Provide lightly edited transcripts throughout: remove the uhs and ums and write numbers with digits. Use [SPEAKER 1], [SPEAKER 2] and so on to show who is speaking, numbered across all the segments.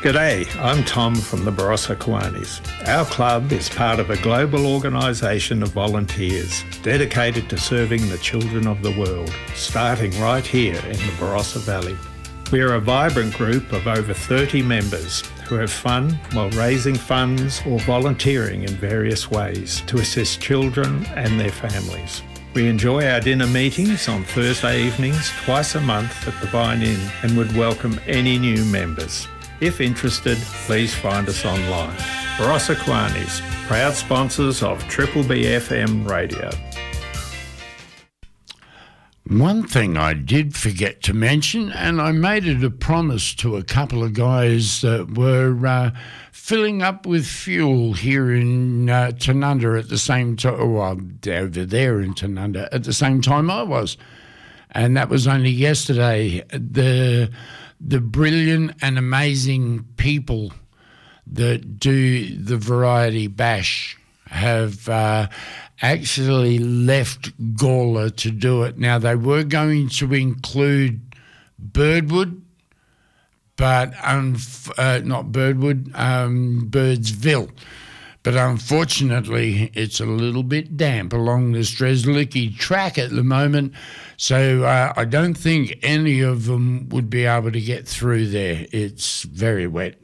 [SPEAKER 1] G'day, I'm Tom from the Barossa Kiwanis. Our club is part of a global organisation of volunteers dedicated to serving the children of the world, starting right here in the Barossa Valley. We are a vibrant group of over 30 members who have fun while raising funds or volunteering in various ways to assist children and their families. We enjoy our dinner meetings on Thursday evenings twice a month at the Vine Inn and would welcome any new members. If interested, please find us online. Barossa Kiwanis, proud sponsors of Triple B FM radio.
[SPEAKER 2] One thing I did forget to mention, and I made it a promise to a couple of guys that were filling up with fuel here in Tanunda at the same time, or over there in Tanunda at the same time I was. And that was only yesterday. The brilliant and amazing people that do the Variety Bash have actually left Gawler to do it. Now, they were going to include Birdwood, but not Birdwood, Birdsville. But unfortunately, it's a little bit damp along the Strzelecki track at the moment, so I don't think any of them would be able to get through there. It's very wet.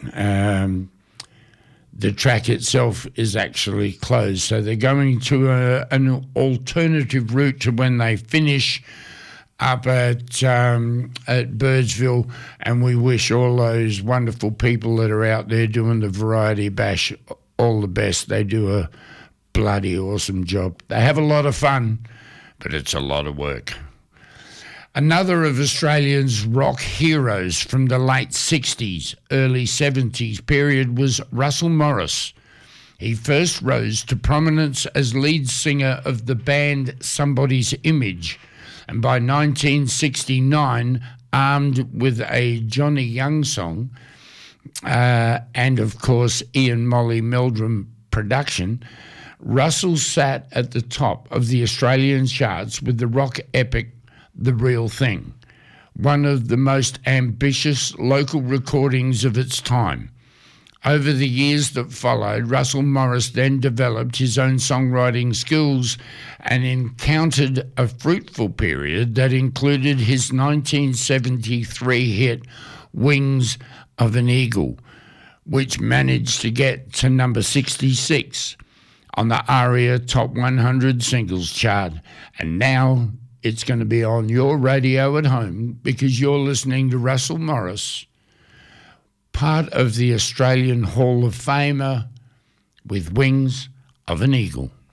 [SPEAKER 2] The track itself is actually closed, so they're going to an alternative route to when they finish up at Birdsville, and we wish all those wonderful people that are out there doing the Variety Bash all the best. They do a bloody awesome job. They have a lot of fun, but it's a lot of work. Another of Australia's rock heroes from the late 60s, early 70s period was Russell Morris. He first rose to prominence as lead singer of the band Somebody's Image, and by 1969, armed with a Johnny Young song, and of course Ian Molly Meldrum production, Russell sat at the top of the Australian charts with the rock epic The Real Thing, one of the most ambitious local recordings of its time. Over the years that followed, Russell Morris then developed his own songwriting skills and encountered a fruitful period that included his 1973 hit Wings of an Eagle, which managed to get to number 66 on the ARIA Top 100 Singles chart. And now it's going to be on your radio at home because you're listening to Russell Morris, part of the Australian Hall of Famer, with Wings of an Eagle.